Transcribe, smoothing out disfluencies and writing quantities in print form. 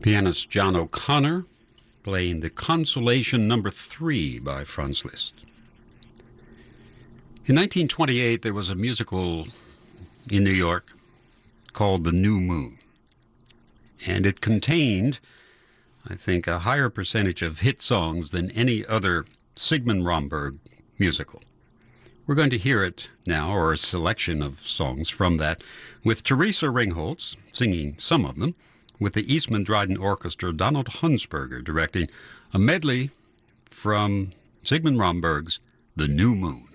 Pianist John O'Connor playing the Consolation Number 3 by Franz Liszt. In 1928, there was a musical in New York called The New Moon, and it contained, I think, a higher percentage of hit songs than any other Sigmund Romberg musical. We're going to hear it now, or a selection of songs from that, with Teresa Ringholz singing some of them, with the Eastman Dryden Orchestra, Donald Hunsberger directing a medley from Sigmund Romberg's The New Moon.